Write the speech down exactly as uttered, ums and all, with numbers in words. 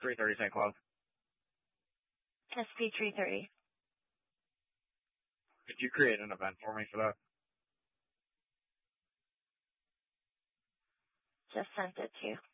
three thirty Saint Cloud. S P three thirty. Could you create an event for me for that? Just sent it to you.